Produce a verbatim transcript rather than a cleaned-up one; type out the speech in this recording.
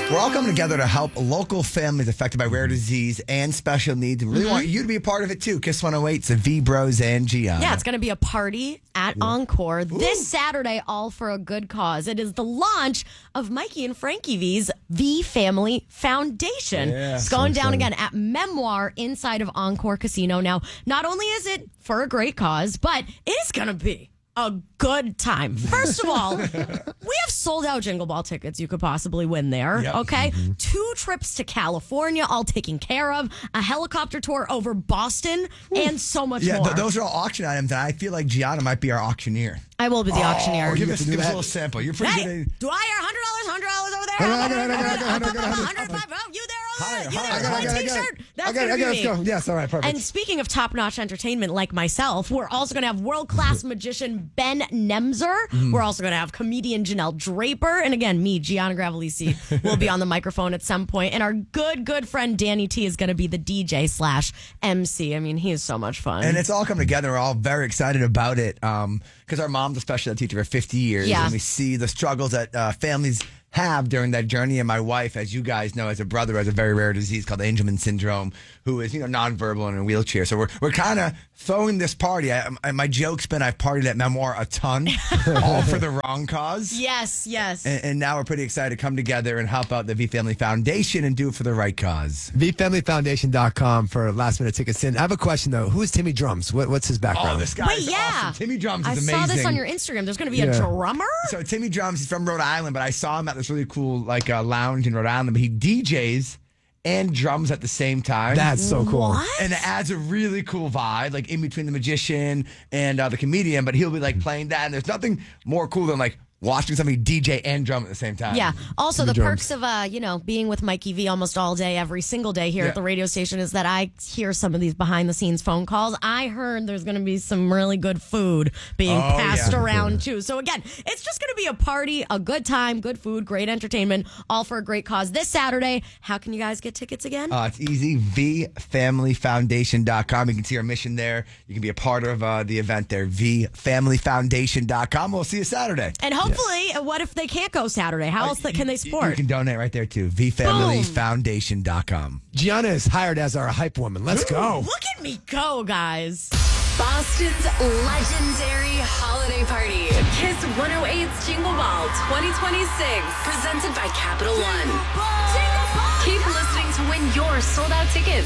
We're all coming together to help local families affected by rare disease and special needs. We really mm-hmm. want you to be a part of it, too. Kiss one oh eight's V Bros and Gianna. Yeah, it's going to be a party at yeah. Encore Ooh. this Saturday, all for a good cause. It is the launch of Mikey and Frankie V's V Family Foundation. Yeah, it's going so down again at Memoir inside of Encore Casino. Now, not only is it for a great cause, but it is going to be a good time. First of all, we have sold out Jingle Ball tickets you could possibly win there. Yep. Okay. Mm-hmm. Two trips to California, all taken care of, a helicopter tour over Boston, Ooh. and so much yeah, more. Th- those are all auction items, and I feel like Gianna might be our auctioneer. I will be the oh, auctioneer. Give us, give us a little sample. You're pretty hey, good at... Do I hear one hundred dollars, one hundred dollars over there? one hundred five Oh, you there over there? You there with my t-shirt? That's going to be me. Go. Yes, all right, perfect. And speaking of top-notch entertainment like myself, we're also going to have world-class magician Ben Nemzer. Mm. We're also going to have comedian Janelle Draper. And again, me, Gianna Gravelisi, will be on the microphone at some point. And our good, good friend Danny T is going to be the D J slash M C. I mean, he is so much fun. And it's all come together. We're all very excited about it um, because our mom's a special ed teacher for fifty years. Yeah. And we see the struggles that uh, families have during that journey. And my wife, as you guys know, as a brother, has a very rare disease called Angelman syndrome, who is, you know, nonverbal and in a wheelchair. So we're we're kind of throwing this party. I, I, my joke's been I've partied at Memoir a ton, all for the wrong cause. Yes, yes. And, and now we're pretty excited to come together and help out the V Family Foundation and do it for the right cause. V Family Foundation dot com for last minute tickets in. I have a question though. Who is Timmy Drums? What, what's his background? Oh, this guy Wait, is yeah. awesome. Timmy Drums is I amazing. I saw this on your Instagram. There's going to be yeah. a drummer? So Timmy Drums, he's from Rhode Island, but I saw him at this really cool like uh, lounge in Rhode Island. But he D Js and drums at the same time. That's so cool. What? And it adds a really cool vibe, like in between the magician and uh, the comedian, but he'll be like playing that. And there's nothing more cool than like watching somebody D J and drum at the same time. Yeah. Also, the, the perks of, uh, you know, being with Mikey V almost all day, every single day here yeah. at the radio station is that I hear some of these behind the scenes phone calls. I heard there's going to be some really good food being oh, passed yeah. around too. So again, it's just going to be a party, a good time, good food, great entertainment, all for a great cause this Saturday. How can you guys get tickets again? Uh, it's easy. V Family Foundation dot com. You can see our mission there. You can be a part of uh, the event there. V Family Foundation dot com. We'll see you Saturday. And hopefully, yes. what if they can't go Saturday? How else uh, can they support? You can donate right there too. V Family Foundation dot com. Gianna is hired as our hype woman. Let's Ooh, go. Look at me go, guys. Boston's legendary holiday party. Kiss one oh eight's Jingle Ball twenty twenty-six. Presented by Capital One. Jingle Ball! Keep listening to win your sold out tickets